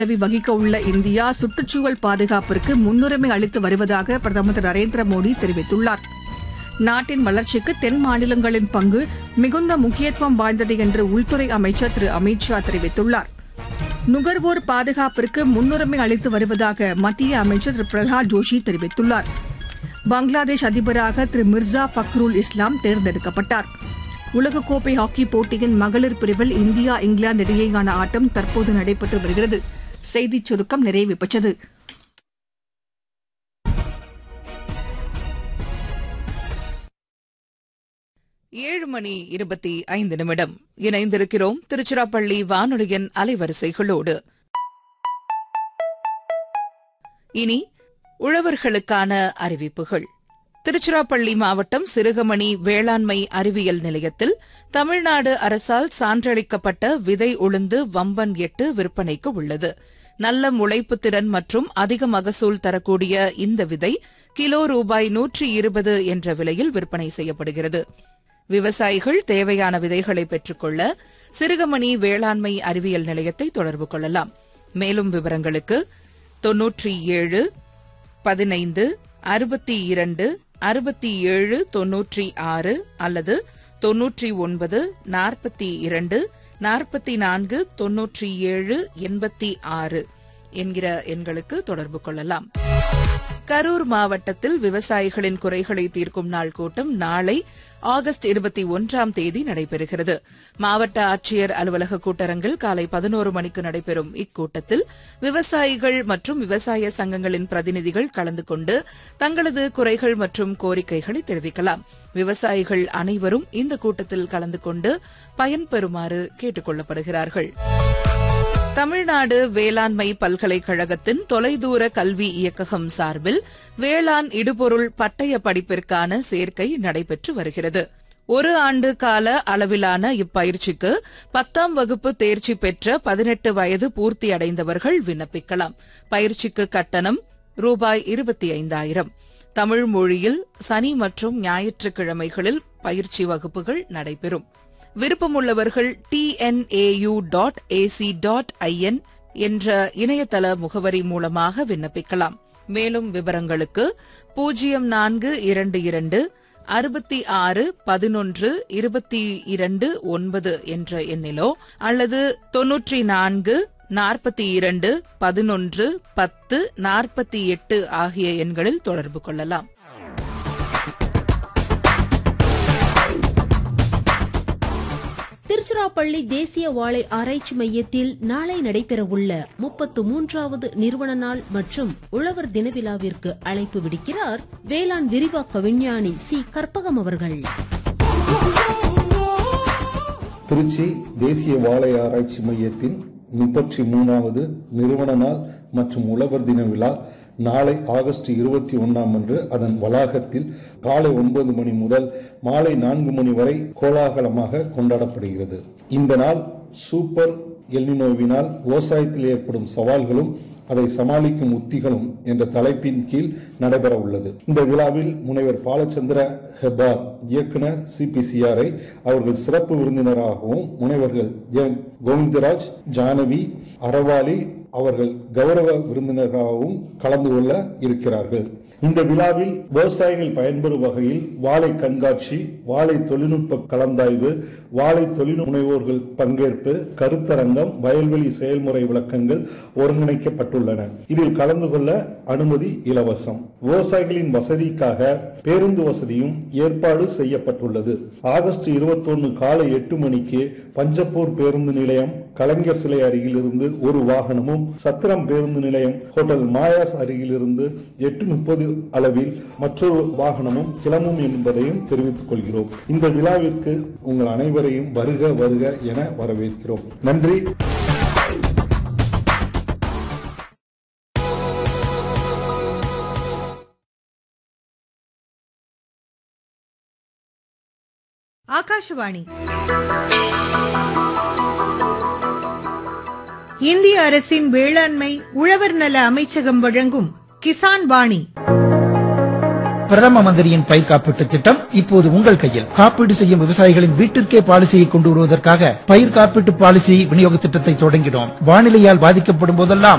பதவி வகிக்க உள்ள இந்தியா சுற்றுச்சூழல் பாதுகாப்பிற்கு முன்னுரிமை அளித்து வருவதாக பிரதமர் திரு நரேந்திர மோடி தெரிவித்துள்ளார். நாட்டின் வளர்ச்சிக்கு தென் மாநிலங்களின் பங்கு மிகுந்த முக்கியத்துவம் வாய்ந்தது என்று உள்துறை அமைச்சர் திரு அமித் ஷா தெரிவித்துள்ளார். நுகர்வோர் பாதுகாப்பிற்கு முன்னுரிமை அளித்து வருவதாக மத்திய அமைச்சர் திரு பிரகலாத் ஜோஷி தெரிவித்துள்ளார். பங்களாதேஷ் அதிபராக திரு மிர்சா ஃபக்ருல் இஸ்லாம் தேர்ந்தெடுக்கப்பட்டார். உலகக்கோப்பை ஹாக்கி போட்டியின் மகளிர் பிரிவில் இந்தியா இங்கிலாந்து இடையேயான ஆட்டம் தற்போது நடைபெற்று வருகிறது. செய்திச் சுருக்கம் நிறைவு பெற்றது. ஏழு மணி 25 நிமிடம். இணைந்திருக்கிறோம் திருச்சிராப்பள்ளி வானொலியின் அலைவரிசைகளோடு. இனி உழவர்களுக்கான அறிவிப்புகள். திருச்சிராப்பள்ளி மாவட்டம் சிறுகமணி வேளாண்மை அறிவியல் நிலையத்தில் தமிழ்நாடு அரசால் சான்றளிக்கப்பட்ட விதை உளுந்து வம்பன் 8 விற்பனைக்கு உள்ளது. நல்ல முளைப்பு திறன் மற்றும் அதிக மகசூல் தரக்கூடிய இந்த விதை கிலோ ரூபாய் 120 என்ற விலையில் விற்பனை செய்யப்படுகிறது. விவசாயிகள் தேவையான விதைகளை பெற்றுக்கொள்ள சிறுகமணி வேளாண்மை அறிவியல் நிலையத்தை தொடர்பு கொள்ளலாம். மேலும் விவரங்களுக்கு 97 15 62 67 96 அல்லது 99 42 44 97 86 என்கிற எண்களுக்கு தொடர்பு கொள்ளலாம். கரூர் மாவட்டத்தில் விவசாயிகளின் குறைகளை தீர்க்கும் நாள் கூட்டம் நாளை ஆகஸ்ட் 21ஆம் தேதி நடைபெறுகிறது. மாவட்ட ஆட்சியர் அலுவலக கூட்டரங்கில் காலை 11 மணிக்கு நடைபெறும் இக்கூட்டத்தில் விவசாயிகள் மற்றும் விவசாய சங்கங்களின் பிரதிநிதிகள் கலந்து கொண்டு தங்களது குறைகள் மற்றும் கோரிக்கைகளை தெரிவிக்கலாம். விவசாயிகள் அனைவரும் இந்த கூட்டத்தில் கலந்து கொண்டு பயன்பெறுமாறு கேட்டுக் கொள்ளப்படுகிறார்கள். தமிழ்நாடு வேளாண்மை பல்கலைக்கழகத்தின் தொலைதூர கல்வி இயக்ககம் சார்பில் வேளாண் இடுபொருள் பட்டய படிப்பிற்கான சேர்க்கை நடைபெற்று வருகிறது. ஒரு ஆண்டு கால அளவிலான இப்பயிற்சிக்கு 10ஆம் வகுப்பு தேர்ச்சி பெற்ற 18 வயது பூர்த்தி அடைந்தவர்கள் விண்ணப்பிக்கலாம். பயிற்சிக்கு கட்டணம் ரூபாய் 25,000. தமிழ் மொழியில் சனி மற்றும் ஞாயிற்றுக்கிழமைகளில் பயிற்சி வகுப்புகள் நடைபெறும். விருப்பமுள்ளவர்கள் tnau.ac.in என்ற இணையதள முகவரி மூலமாக விண்ணப்பிக்கலாம். மேலும் விவரங்களுக்கு 0422 66 11 22 9 என்ற எண்ணிலோ அல்லது 94 42 11 10 48 ஆகிய எண்களில் தொடர்பு கொள்ளலாம். திருச்சிராப்பள்ளி தேசிய வாழை ஆராய்ச்சி மையத்தில் நாளை நடைபெறவுள்ள 33வது நிறுவன நாள் மற்றும் உழவர் தின விழாவிற்கு அழைப்பு விடுக்கிறார் வேளாண் விரிவாக்க விஞ்ஞானி சி கற்பகம் அவர்கள். திருச்சி தேசிய வாழை ஆராய்ச்சி மையத்தின் 33வது நிறுவன நாள் மற்றும் உழவர் தின விழா நாளை ஆகஸ்ட் 21ஆம் அன்று அதன் வளாகத்தில் காலை 9 மணி முதல் மாலை 4 மணி வரை கோலாகலமாக கொண்டாடப்படுகிறது. இந்த நாள் சூப்பர் எல்னினோவினால் விவசாயத்தில் ஏற்படும் சவால்களும் அதை சமாளிக்கும் உத்திகளும் என்ற தலைப்பின் கீழ் நடைபெற உள்ளது. இந்த விழாவில் முனைவர் பாலச்சந்திர ஹெபார் இயக்குனர் CPCRI அவர்கள் சிறப்பு விருந்தினராகவும் முனைவர்கள் கோவிந்தராஜ் ஜானவி அறவாளி அவர்கள் கௌரவ விருந்தினராகவும் கலந்து கொள்ள இருக்கிறார்கள். இந்த விழாவில் விவசாயிகள் பயன்பெறும் வகையில் வாழை கண்காட்சி, வாழை தொழில்நுட்ப கலந்தாய்வு, வாழை தொழில் முனைவோர்கள் பங்கேற்பு, கருத்தரங்கம், வயல்வெளி செயல்முறை விளக்கங்கள் ஒருங்கிணைக்கப்பட்டுள்ளன. இதில் கலந்து கொள்ள அனுமதி இலவசம். விவசாயிகளின் வசதிக்காக பேருந்து வசதியும் ஏற்பாடு செய்யப்பட்டுள்ளது. ஆகஸ்ட் 21 காலை 8 மணிக்கு பஞ்சப்பூர் பேருந்து நிலையம் கலைஞர் சிலை அருகிலிருந்து ஒரு வாகனமும், சத்திரம் பேருந்து நிலையம் ஹோட்டல் மாயாஸ் அருகிலிருந்து 8:30 அளவில் மற்றொரு வாகனமும் கிளம்பும் என்பதையும் தெரிவித்துக் கொள்கிறோம். இந்த விழாவிற்கு உங்கள் அனைவரையும் வருக வருக என வரவேற்கிறோம். நன்றி. ஆகாஷவாணி இந்திய அரசின் வேளாண்மை உழவர் நல அமைச்சகம் வழங்கும் கிசான் வாணி. பிரதம மந்திரியின் பயிர் காப்பீட்டு திட்டம் இப்போது உங்கள் கையில். காப்பீடு செய்யும் விவசாயிகளின் வீட்டிற்கே பாலிசியை கொண்டு வருவதற்காக பயிர் காப்பீட்டு பாலிசி விநியோக திட்டத்தை தொடங்கினோம். வானிலையால் பாதிக்கப்படும் போதெல்லாம்